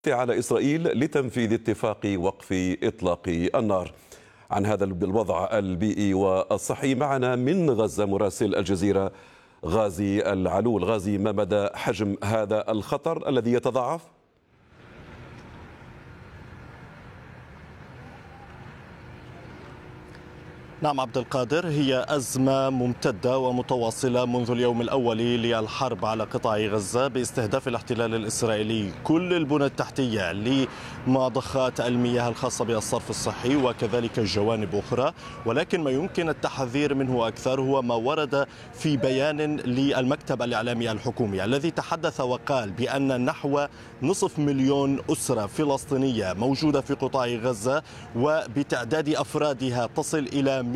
على إسرائيل لتنفيذ اتفاق وقف إطلاق النار. عن هذا الوضع البيئي والصحي معنا من غزة مراسل الجزيرة غازي العلول. غازي، ما مدى حجم هذا الخطر الذي يتضاعف؟ نعم عبد القادر، هي أزمة ممتدة ومتواصلة منذ اليوم الأول للحرب على قطاع غزة باستهداف الاحتلال الإسرائيلي كل البنى التحتية لمضخات المياه الخاصة بالصرف الصحي وكذلك جوانب أخرى، ولكن ما يمكن التحذير منه أكثر هو ما ورد في بيان للمكتب الإعلامي الحكومي الذي تحدث وقال بأن نحو نصف مليون أسرة فلسطينية موجودة في قطاع غزة وبتعداد أفرادها تصل إلى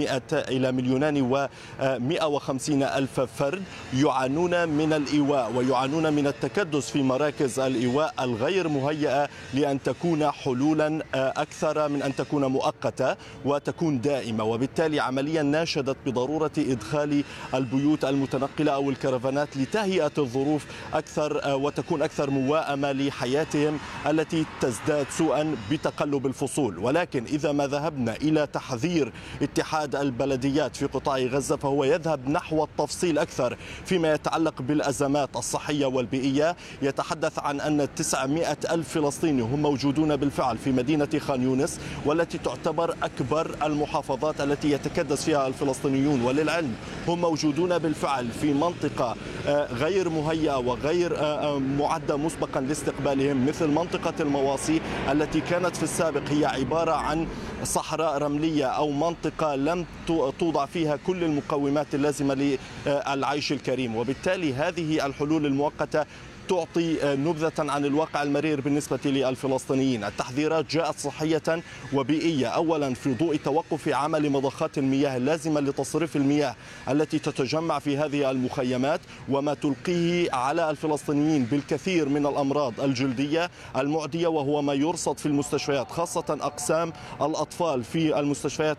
2,150,000 فرد يعانون من الإيواء ويعانون من التكدس في مراكز الإيواء الغير مهيئة لأن تكون حلولا أكثر من أن تكون مؤقتة وتكون دائمة، وبالتالي عمليا ناشدت بضرورة إدخال البيوت المتنقلة أو الكرفانات لتهيئة الظروف أكثر وتكون أكثر موائمة لحياتهم التي تزداد سوءا بتقلب الفصول. ولكن إذا ما ذهبنا إلى تحذير اتحاد البلديات في قطاع غزة فهو يذهب نحو التفصيل أكثر فيما يتعلق بالأزمات الصحية والبيئية. يتحدث عن أن 900,000 فلسطيني هم موجودون بالفعل في مدينة خان يونس، والتي تعتبر أكبر المحافظات التي يتكدس فيها الفلسطينيون، وللعلم هم موجودون بالفعل في منطقة غير مهيئة وغير معدة مسبقا لاستقبالهم، مثل منطقة المواصي التي كانت في السابق هي عبارة عن صحراء رملية أو منطقة لم توضع فيها كل المقومات اللازمة للعيش الكريم، وبالتالي هذه الحلول المؤقتة تعطي نبذة عن الواقع المرير بالنسبة للفلسطينيين. التحذيرات جاءت صحية وبيئية، أولا في ضوء توقف عمل مضخات المياه اللازمة لتصريف المياه التي تتجمع في هذه المخيمات، وما تلقيه على الفلسطينيين بالكثير من الأمراض الجلدية المعدية، وهو ما يرصد في المستشفيات، خاصة أقسام الأطفال في المستشفيات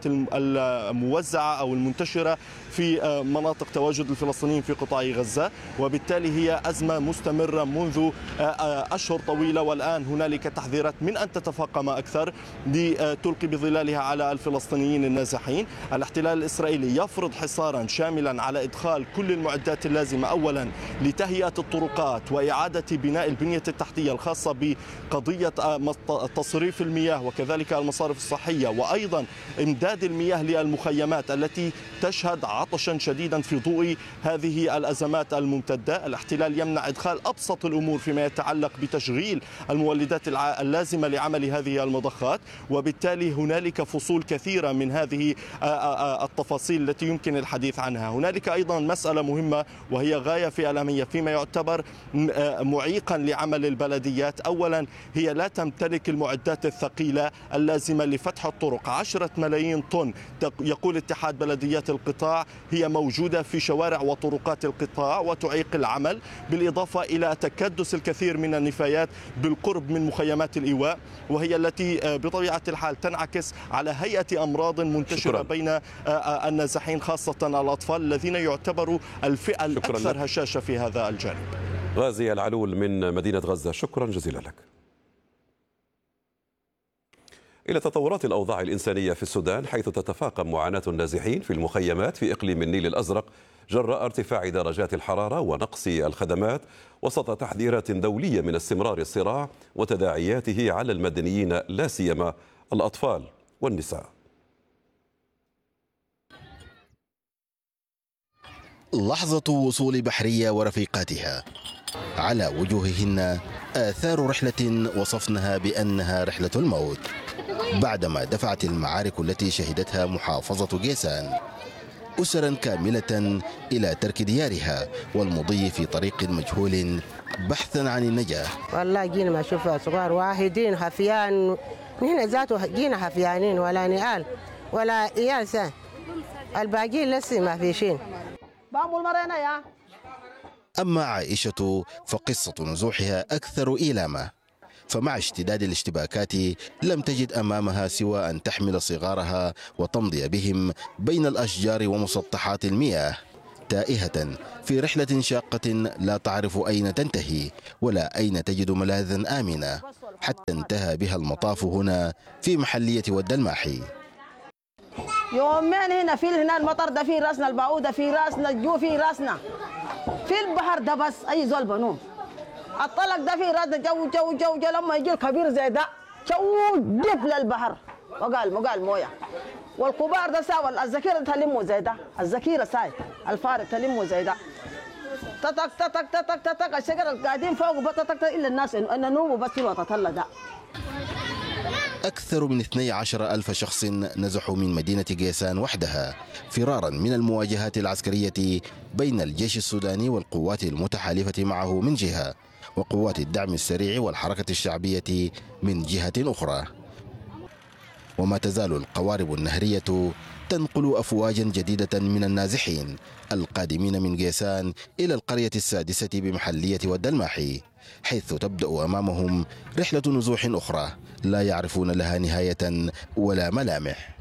الموزعة أو المنتشرة في مناطق تواجد الفلسطينيين في قطاع غزة. وبالتالي هي أزمة مستمرة منذ أشهر طويلة، والآن هنالك تحذيرات من أن تتفاقم أكثر لتلقي بظلالها على الفلسطينيين النازحين. الاحتلال الإسرائيلي يفرض حصارا شاملا على إدخال كل المعدات اللازمة، أولا لتهيئة الطرقات وإعادة بناء البنية التحتية الخاصة بقضية تصريف المياه وكذلك المصارف الصحية، وأيضا إمداد المياه للمخيمات التي تشهد عطشا شديدا في ضوء هذه الأزمات الممتدة. الاحتلال يمنع إدخال أبسط الأمور فيما يتعلق بتشغيل المولدات اللازمة لعمل هذه المضخات، وبالتالي هنالك فصول كثيرة من هذه التفاصيل التي يمكن الحديث عنها. هنالك أيضا مسألة مهمة وهي غاية في الأهمية فيما يعتبر معيقا لعمل البلديات. أولا هي لا تمتلك المعدات الثقيلة اللازمة لفتح الطرق. 10 ملايين طن يقول اتحاد بلديات القطاع هي موجودة في شوارع وطرقات القطاع وتعيق العمل، بالإضافة إلى تكدس الكثير من النفايات بالقرب من مخيمات الإيواء، وهي التي بطبيعة الحال تنعكس على هيئة أمراض منتشرة بين النازحين، خاصة الأطفال الذين يعتبروا الفئة الأكثر هشاشة في هذا الجانب. غازي العلول من مدينة غزة، شكرا جزيلا لك. إلى تطورات الأوضاع الإنسانية في السودان، حيث تتفاقم معاناة النازحين في المخيمات في إقليم النيل الأزرق جراء ارتفاع درجات الحرارة ونقص الخدمات، وسط تحذيرات دولية من استمرار الصراع وتداعياته على المدنيين لا سيما الأطفال والنساء. لحظة وصول بحرية ورفيقاتها، على وجوههن آثار رحلة وصفناها بأنها رحلة الموت، بعدما دفعت المعارك التي شهدتها محافظة جيسان أسرا كاملة إلى ترك ديارها والمضي في طريق مجهول بحثا عن النجاة. والله جينا ما شوف صغار واحدين حفيان، هنا ذاته جينا حفيانين ولا نقال ولا إيال سان، الباقيين لسه ما في شيء. أما عائشة فقصة نزوحها أكثر إيلاما، فمع اشتداد الاشتباكات لم تجد أمامها سوى أن تحمل صغارها وتمضي بهم بين الأشجار ومسطحات المياه، تائهة في رحلة شاقة لا تعرف أين تنتهي ولا أين تجد ملاذا آمنا، حتى انتهى بها المطاف هنا في محلية والدلماحي. يومين هنا في هنا المطر ده في راسنا، البعوضة في راسنا، الجو في راسنا، في البحر ده بس أي زول بنوم. الطلق ده في راسنا، جو جو جو جو لما يجي الكبير زي ده جو دف للبحر وقال مويه. والكبار ده ساوى الذخيرة تلموا زي ده، الذخيرة ساي الفارق تلموا زي ده. تتك تتك تتك تتك الشجر القاعدين فوق بتتك إلا الناس إن نوموا بس في الوقت ده. أكثر من 12,000 شخص نزحوا من مدينة قيسان وحدها فرارا من المواجهات العسكرية بين الجيش السوداني والقوات المتحالفة معه من جهة، وقوات الدعم السريع والحركة الشعبية من جهة أخرى. وما تزال القوارب النهرية تنقل أفواجا جديدة من النازحين القادمين من قيسان إلى القرية السادسة بمحلية والدلماحي، حيث تبدأ أمامهم رحلة نزوح أخرى لا يعرفون لها نهاية ولا ملامح.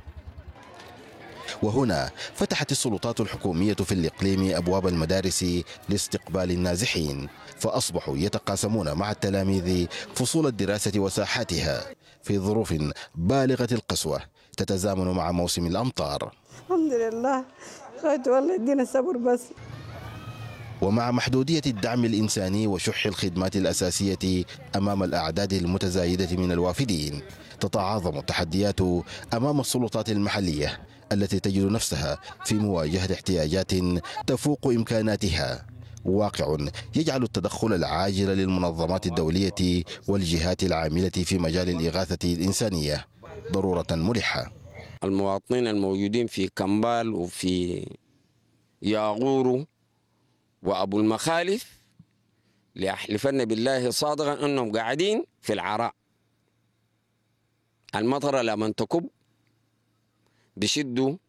وهنا فتحت السلطات الحكومية في الإقليم أبواب المدارس لاستقبال النازحين، فأصبحوا يتقاسمون مع التلاميذ فصول الدراسة وساحاتها في ظروف بالغة القسوة تتزامن مع موسم الأمطار. الحمد لله خيط والله يدينا الصبر بس. ومع محدودية الدعم الإنساني وشح الخدمات الأساسية أمام الأعداد المتزايدة من الوافدين، تتعاظم التحديات أمام السلطات المحلية التي تجد نفسها في مواجهة احتياجات تفوق إمكاناتها، واقع يجعل التدخل العاجل للمنظمات الدولية والجهات العاملة في مجال الإغاثة الإنسانية ضرورة ملحة. المواطنين الموجودين في كمبال وفي ياغورو وأبو المخالف ليحلفن بالله صادقا أنهم قاعدين في العراء. المطر لما تكب بشدوا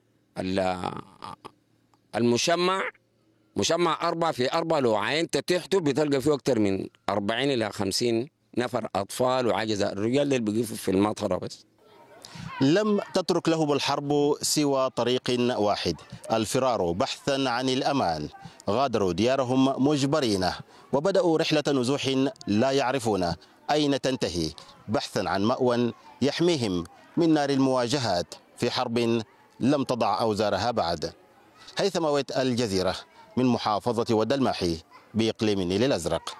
المشمع، مشمع 4x4 لو عينت تحته بتلقى فيه أكثر من 40 إلى 50 نفر أطفال وعجزة. الرجال اللي بيقفوا في المطر بس. لم تترك لهم الحرب سوى طريق واحد، الفرار بحثا عن الأمان. غادروا ديارهم مجبرين وبدأوا رحلة نزوح لا يعرفون أين تنتهي، بحثا عن مأوى يحميهم من نار المواجهات في حرب لم تضع أوزارها بعد. هيثم ويت، الجزيرة، من محافظة والدلماحي بإقليم النيل الأزرق.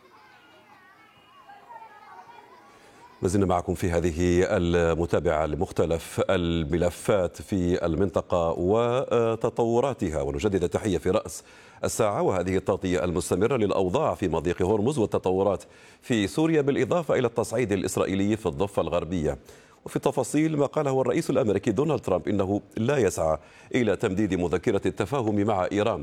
ما زلنا معكم في هذه المتابعة لمختلف الملفات في المنطقة وتطوراتها، ونجدد التحية في رأس الساعة وهذه التغطية المستمرة للأوضاع في مضيق هرمز والتطورات في سوريا، بالإضافة إلى التصعيد الإسرائيلي في الضفة الغربية. وفي التفاصيل ما قاله الرئيس الأمريكي دونالد ترامب إنه لا يسعى إلى تمديد مذكرة التفاهم مع إيران،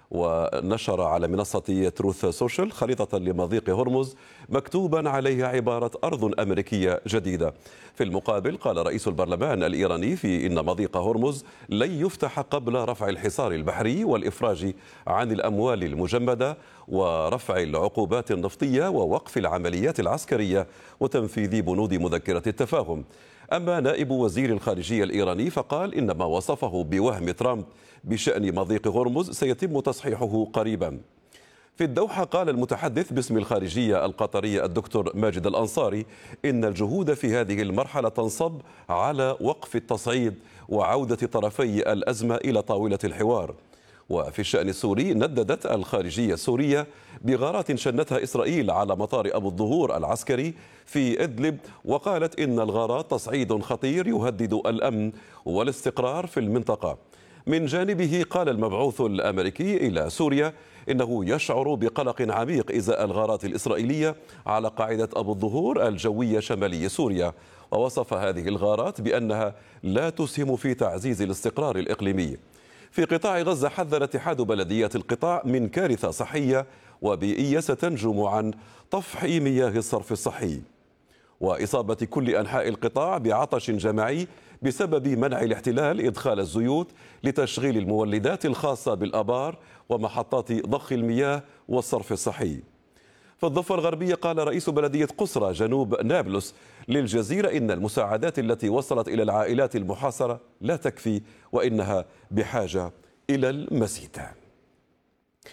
ونشر على منصة تروث سوشيال خريطة لمضيق هرمز مكتوبا عليها عبارة أرض أمريكية جديدة. في المقابل قال رئيس البرلمان الإيراني في إن مضيق هرمز لن يفتح قبل رفع الحصار البحري والإفراج عن الأموال المجمدة ورفع العقوبات النفطية ووقف العمليات العسكرية وتنفيذ بنود مذكرة التفاهم. أما نائب وزير الخارجية الإيراني فقال إن ما وصفه بوهم ترامب بشأن مضيق هرمز سيتم تصحيحه قريبا. في الدوحة قال المتحدث باسم الخارجية القطرية الدكتور ماجد الأنصاري إن الجهود في هذه المرحلة تنصب على وقف التصعيد وعودة طرفي الأزمة إلى طاولة الحوار. وفي الشأن السوري نددت الخارجية السورية بغارات شنتها إسرائيل على مطار أبو الظهور العسكري في إدلب، وقالت إن الغارات تصعيد خطير يهدد الأمن والاستقرار في المنطقة. من جانبه قال المبعوث الأمريكي إلى سوريا إنه يشعر بقلق عميق إزاء الغارات الإسرائيلية على قاعدة أبو الظهور الجوية شمالي سوريا، ووصف هذه الغارات بأنها لا تسهم في تعزيز الاستقرار الإقليمي. في قطاع غزة حذر اتحاد بلديات القطاع من كارثة صحية وبيئية ستنجم عن طفح مياه الصرف الصحي وإصابة كل أنحاء القطاع بعطش جماعي بسبب منع الاحتلال إدخال الزيوت لتشغيل المولدات الخاصة بالآبار ومحطات ضخ المياه والصرف الصحي. في الضفة الغربية قال رئيس بلدية قصرى جنوب نابلس للجزيرة إن المساعدات التي وصلت إلى العائلات المحاصرة لا تكفي وإنها بحاجة إلى المزيد.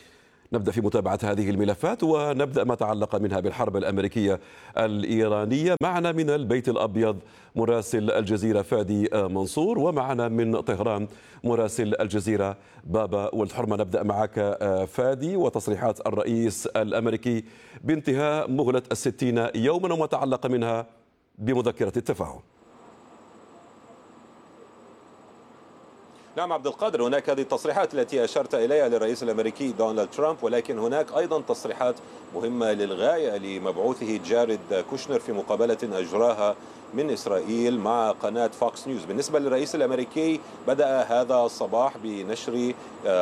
نبدأ في متابعة هذه الملفات ونبدأ ما تعلق منها بالحرب الأمريكية الإيرانية. معنا من البيت الأبيض مراسل الجزيرة فادي منصور، ومعنا من طهران مراسل الجزيرة بابا ولد حرمة. نبدأ معك فادي، وتصريحات الرئيس الأمريكي بانتهاء مهلة 60 يوما وما تعلق منها بمذكرة التفاهم. نعم عبد القادر، هناك هذه التصريحات التي أشرت إليها للرئيس الأمريكي دونالد ترامب، ولكن هناك أيضا تصريحات مهمة للغاية لمبعوثه جاريد كوشنر في مقابلة أجراها من إسرائيل مع قناة فوكس نيوز. بالنسبة للرئيس الأمريكي بدأ هذا الصباح بنشر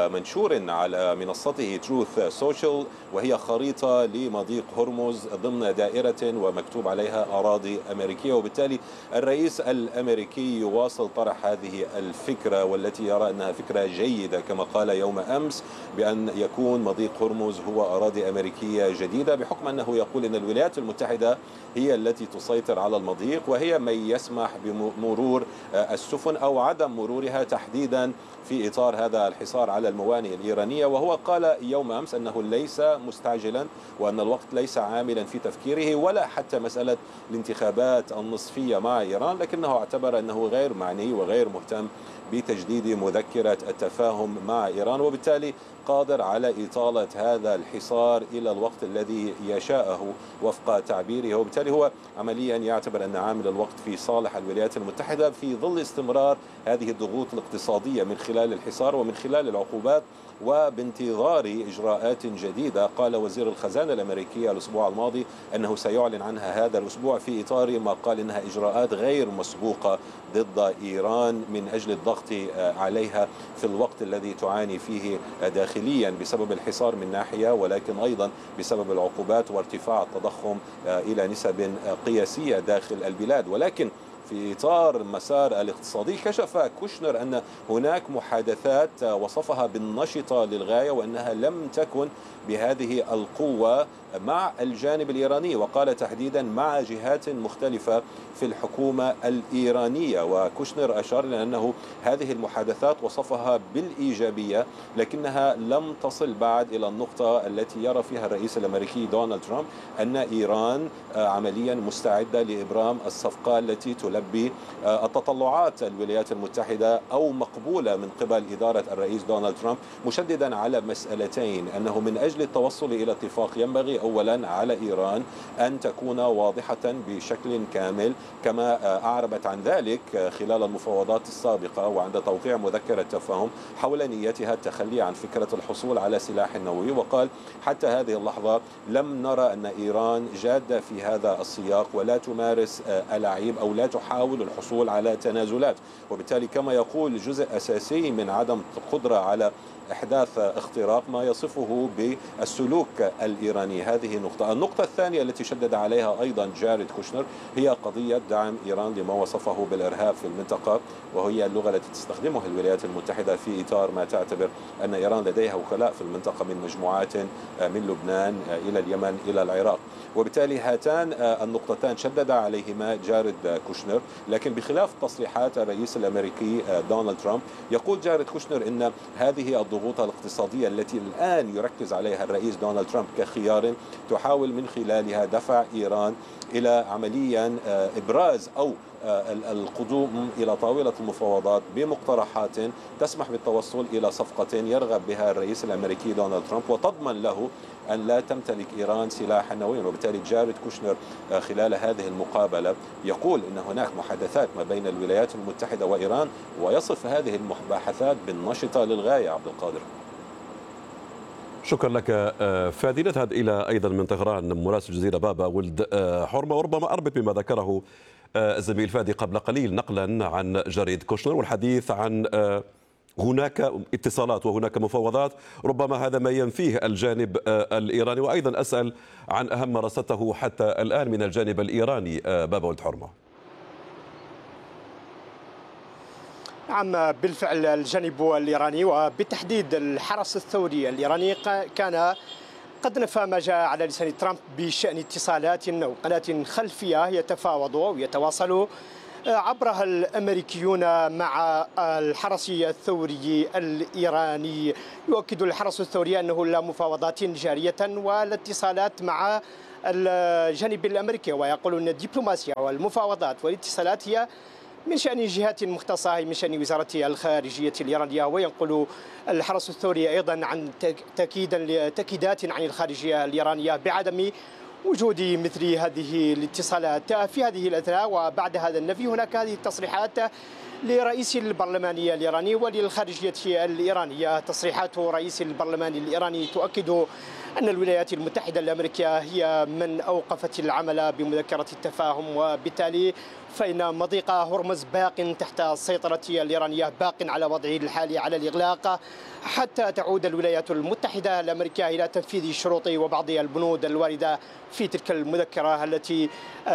منشور على منصته تروث سوشيال، وهي خريطة لمضيق هرمز ضمن دائرة ومكتوب عليها أراضي أمريكية، وبالتالي الرئيس الأمريكي يواصل طرح هذه الفكرة والتي يرى أنها فكرة جيدة كما قال يوم أمس بأن يكون مضيق هرمز هو أراضي أمريكية جديدة، بحكم أنه يقول أن الولايات المتحدة هي التي تسيطر على المضيق وهي من يسمح بمرور السفن أو عدم مرورها تحديدا في إطار هذا الحصار على الموانئ الإيرانية. وهو قال يوم أمس أنه ليس مستعجلا وأن الوقت ليس عاملا في تفكيره ولا حتى مسألة الانتخابات النصفية مع إيران، لكنه اعتبر أنه غير معني وغير مهتم بتجديد مذكرة التفاهم مع إيران، وبالتالي قادر على إطالة هذا الحصار إلى الوقت الذي يشاءه وفق تعبيره، وبالتالي هو عمليا يعتبر أن عامل الوقت في صالح الولايات المتحدة في ظل استمرار هذه الضغوط الاقتصادية من خلال الحصار ومن خلال العقوبات وبانتظار إجراءات جديدة. قال وزير الخزانة الأمريكي الأسبوع الماضي أنه سيعلن عنها هذا الأسبوع في إطار ما قال إنها إجراءات غير مسبوقة ضد إيران من أجل الضغط عليها في الوقت الذي تعاني فيه داخليا بسبب الحصار من ناحية، ولكن أيضا بسبب العقوبات وارتفاع التضخم إلى نسب قياسية داخل البلاد. ولكن في إطار المسار الاقتصادي كشف كوشنر أن هناك محادثات وصفها بالنشطة للغاية وأنها لم تكن بهذه القوة مع الجانب الإيراني، وقال تحديدا مع جهات مختلفة في الحكومة الإيرانية. وكوشنر أشار إلى أنه هذه المحادثات وصفها بالإيجابية لكنها لم تصل بعد إلى النقطة التي يرى فيها الرئيس الأمريكي دونالد ترامب أن إيران عمليا مستعدة لإبرام الصفقة التي تلبي التطلعات الولايات المتحدة أو مقبولة من قبل إدارة الرئيس دونالد ترامب، مشددا على مسألتين: أنه من أجل التوصل إلى اتفاق ينبغي أولا على إيران أن تكون واضحة بشكل كامل كما أعربت عن ذلك خلال المفاوضات السابقة وعند توقيع مذكرة تفاهم حول نيتها التخلي عن فكرة الحصول على سلاح نووي. وقال حتى هذه اللحظة لم نرى أن إيران جادة في هذا السياق ولا تمارس ألاعيب أو لا تحاول الحصول على تنازلات، وبالتالي كما يقول جزء أساسي من عدم القدرة على إحداث اختراق ما يصفه بالسلوك الإيراني. هذه نقطة. النقطة الثانية التي شدد عليها أيضا جاريد كوشنر هي قضية دعم إيران لما وصفه بالإرهاب في المنطقة، وهي اللغة التي تستخدمها الولايات المتحدة في إطار ما تعتبر أن إيران لديها وكلاء في المنطقة من مجموعات من لبنان إلى اليمن إلى العراق، وبالتالي هاتان النقطتان شدد عليهما جاريد كوشنر. لكن بخلاف تصريحات الرئيس الأمريكي دونالد ترامب، يقول جاريد كوشنر أن هذه الضغوط الاقتصادية التي الآن يركز عليها الرئيس دونالد ترامب كخيار تحاول من خلالها دفع إيران إلى عمليا إبراز أو القدوم إلى طاولة المفاوضات بمقترحات تسمح بالتوصل إلى صفقة يرغب بها الرئيس الأمريكي دونالد ترامب وتضمن له أن لا تمتلك إيران سلاحا نوويا. وبالتالي جاريد كوشنر خلال هذه المقابلة يقول أن هناك محادثات ما بين الولايات المتحدة وإيران، ويصف هذه المباحثات بالنشطة للغاية. عبد القادر، شكرا لك فادي. نذهب إلى أيضا من طهران مراسل الجزيرة بابا ولد حرمة، وربما أربط بما ذكره الزميل فادي قبل قليل نقلا عن جاريد كوشنر والحديث عن هناك اتصالات وهناك مفاوضات، ربما هذا ما ينفيه الجانب الإيراني. وأيضا أسأل عن أهم ما رصدته حتى الآن من الجانب الإيراني بابا ولد حرمة. نعم بالفعل الجانب الإيراني وبالتحديد الحرس الثوري الإيراني كان قد نفى ما جاء على لسان ترامب بشأن اتصالات أو قناة خلفية يتفاوضوا ويتواصلوا عبرها الأمريكيون مع الحرس الثوري الإيراني. يؤكد الحرس الثوري أنه لا مفاوضات جارية ولا اتصالات مع الجانب الأمريكي، ويقول أن الدبلوماسيا والمفاوضات والاتصالات هي من شأن جهات مختصة، من شأن وزارة الخارجية الإيرانية. وينقل الحرس الثوري أيضا عن تأكيدات عن الخارجية الإيرانية بعدم وجود مثل هذه الاتصالات في هذه الأثناء. وبعد هذا النفي هناك هذه التصريحات لرئيس البرلمان الإيراني وللخارجية الإيرانية. تصريحات رئيس البرلمان الإيراني تؤكد أن الولايات المتحدة الأمريكية هي من أوقفت العمل بمذكرة التفاهم، وبالتالي فإن مضيق هرمز باق تحت السيطرة الإيرانية، باق على وضعه الحالي على الإغلاق حتى تعود الولايات المتحدة الأمريكية إلى تنفيذ الشروط وبعض البنود الواردة في تلك المذكرة التي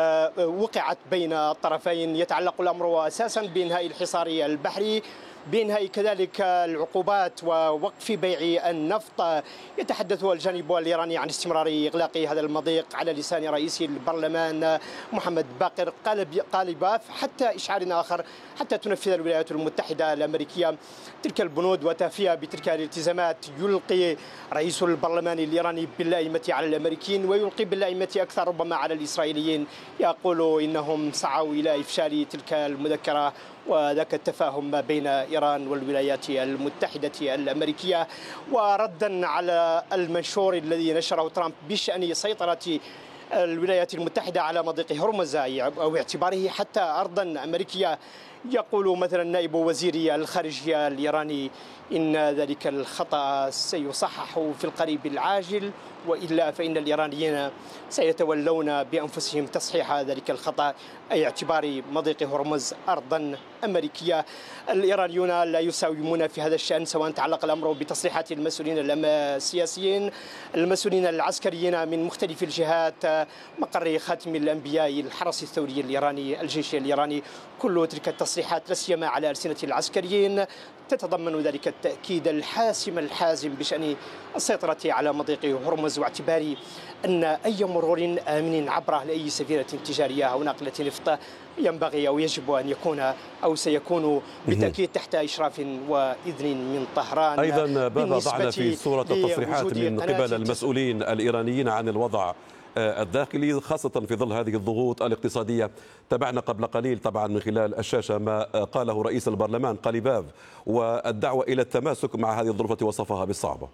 وقعت بين الطرفين. يتعلق الأمر أساسا بإنهاء الحصار البحري، بإنهاء كذلك العقوبات ووقف بيع النفط. يتحدث الجانب الإيراني عن استمرار إغلاق هذا المضيق على لسان رئيس البرلمان محمد باقر قالباف حتى إشعار آخر، حتى تنفذ الولايات المتحدة الأمريكية تلك البنود وتفي بتلك الالتزامات. يلقي رئيس البرلمان الإيراني باللائمة على الأمريكيين ويلقي باللائمة أكثر ربما على الإسرائيليين، يقول إنهم سعوا إلى إفشال تلك المذكرة وذاك التفاهم بين إيران والولايات المتحدة الأمريكية. وردا على المنشور الذي نشره ترامب بشأن سيطرة الولايات المتحدة على مضيق هرمز أو اعتباره حتى أرضا أمريكية، يقول مثلا نائب وزير الخارجية الإيراني إن ذلك الخطأ سيصحح في القريب العاجل، وإلا فإن الإيرانيين سيتولون بأنفسهم تصحيح ذلك الخطأ، أي اعتبار مضيق هرمز أرضا أمريكية. الإيرانيون لا يساومون في هذا الشأن، سواء تعلق الأمر بتصريحات المسؤولين السياسيين، المسؤولين العسكريين من مختلف الجهات، مقر خاتم الأنبياء، الحرس الثوري الإيراني، الجيش الإيراني. كل تلك التصريحات لا سيما على ألسنة العسكريين تتضمن ذلك التأكيد الحازم بشأن السيطرة على مضيق هرمز، واعتبار أن أي مرور آمن عبره لأي سفينة تجارية أو ناقلة نفط ينبغي أو يجب أن يكون أو سيكون بالتأكيد تحت إشراف وإذن من طهران. أيضا بابا ضعنا في صورة التصريحات من قبل المسؤولين الإيرانيين عن الوضع الداخلي، خاصة في ظل هذه الضغوط الاقتصادية. تابعنا قبل قليل طبعا من خلال الشاشة ما قاله رئيس البرلمان قالباف والدعوة إلى التماسك مع هذه الظروف التي وصفها بالصعبة.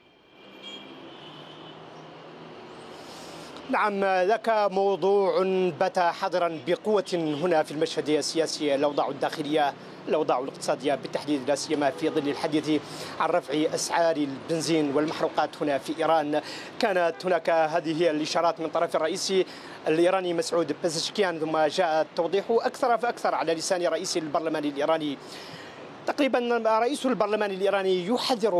نعم، ذاك موضوع بات حاضرا بقوة هنا في المشهد السياسي، الأوضاع الداخلية، الأوضاع الاقتصادية بالتحديد، لا سيما في ظل الحديث عن رفع أسعار البنزين والمحروقات هنا في إيران. كانت هناك هذه الإشارات من طرف الرئيس الإيراني مسعود بزشكيان، ثم جاء التوضيح أكثر فأكثر على لسان رئيس البرلمان الإيراني. تقريبا رئيس البرلمان الإيراني يحذر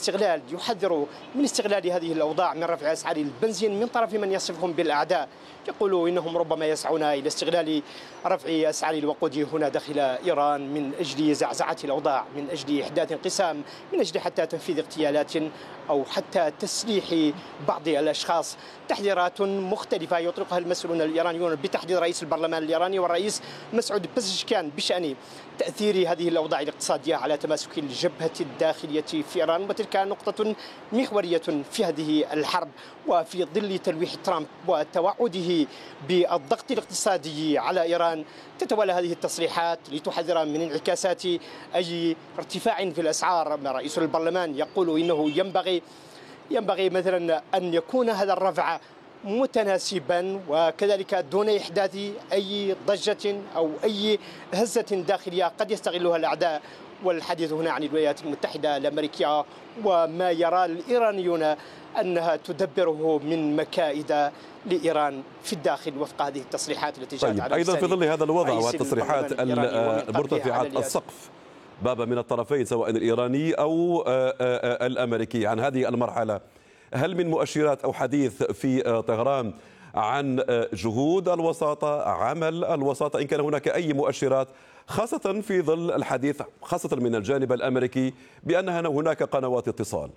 من استغلال هذه الأوضاع من رفع أسعار البنزين من طرف من يصفهم بالأعداء. يقول إنهم ربما يسعون إلى استغلال رفع أسعار الوقود هنا داخل إيران من أجل زعزعة الأوضاع، من أجل إحداث انقسام، من أجل حتى تنفيذ اغتيالات أو حتى تسليح بعض الأشخاص. تحذيرات مختلفة يطلقها المسؤولون الإيرانيون بتحديد رئيس البرلمان الإيراني والرئيس مسعود بزشكيان بشأن تأثير هذه الأوضاع الاقتصادية على تماسك الجبهة الداخلية في إيران، وتلك نقطة محورية في هذه الحرب. وفي ظل تلويح ترامب وتوعده بالضغط الاقتصادي على إيران، تتولى هذه التصريحات لتحذر من انعكاسات أي ارتفاع في الأسعار. رئيس البرلمان يقول إنه ينبغي مثلا أن يكون هذا الرفع متناسبا وكذلك دون إحداث أي ضجة أو أي هزة داخلية قد يستغلها الأعداء. والحديث هنا عن الولايات المتحدة الأمريكية وما يرى الإيرانيون أنها تدبره من مكائد لإيران في الداخل وفق هذه التصريحات التي جاءت على أيضا في ظل هذا الوضع والتصريحات المرتفعة السقف بابا من الطرفين سواء الإيراني أو الأمريكي عن هذه المرحلة، هل من مؤشرات أو حديث في طهران عن جهود الوساطة، عمل الوساطة، إن كان هناك أي مؤشرات، خاصة في ظل الحديث خاصة من الجانب الأمريكي بأن هناك قنوات اتصال؟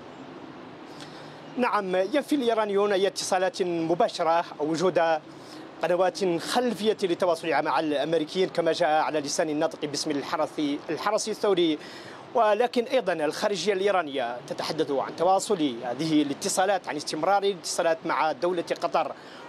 نعم، ينفي الإيرانيون أي اتصالات مباشرة أو وجود قنوات خلفية للتواصل مع الأمريكيين كما جاء على لسان الناطق باسم الحرس الثوري. ولكن أيضا الخارجية الإيرانية تتحدث عن تواصل هذه الاتصالات، عن استمرار الاتصالات مع دولة قطر